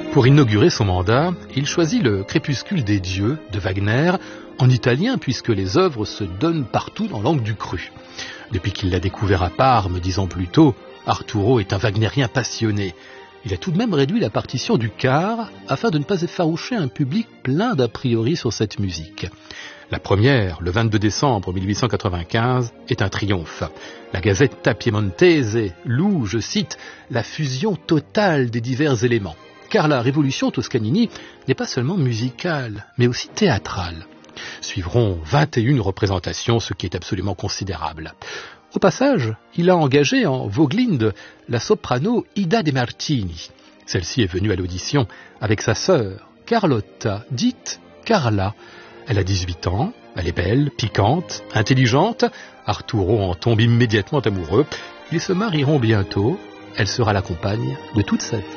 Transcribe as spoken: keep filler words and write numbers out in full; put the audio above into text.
Pour inaugurer son mandat, il choisit le Crépuscule des dieux de Wagner, en italien puisque les œuvres se donnent partout en langue du cru. Depuis qu'il l'a découvert à Parme dix ans plus tôt, Arturo est un wagnérien passionné. Il a tout de même réduit la partition du quart afin de ne pas effaroucher un public plein d'a priori sur cette musique. La première, le vingt-deux décembre mille huit cent quatre-vingt-quinze, est un triomphe. La Gazzetta Piemontese loue, je cite, la fusion totale des divers éléments. Car la révolution Toscanini n'est pas seulement musicale, mais aussi théâtrale. Suivront vingt et une représentations, ce qui est absolument considérable. Au passage, il a engagé en Voglinde la soprano Ida De Martini. Celle-ci est venue à l'audition avec sa sœur, Carlotta, dite Carla. Elle a dix-huit ans, elle est belle, piquante, intelligente. Arturo en tombe immédiatement amoureux. Ils se marieront bientôt. Elle sera la compagne de toute sa vie.